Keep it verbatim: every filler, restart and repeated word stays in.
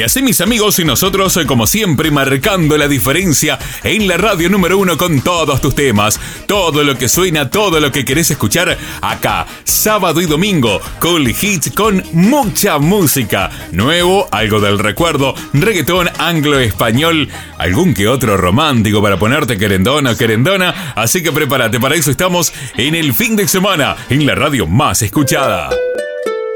Y así, mis amigos, y nosotros, como siempre, marcando la diferencia en la radio número uno con todos tus temas, todo lo que suena, todo lo que querés escuchar acá, sábado y domingo, Cool Hits con mucha música, nuevo, algo del recuerdo, reggaetón, anglo-español, algún que otro romántico para ponerte querendona o querendona. Así que prepárate, para eso estamos en el fin de semana, en la radio más escuchada.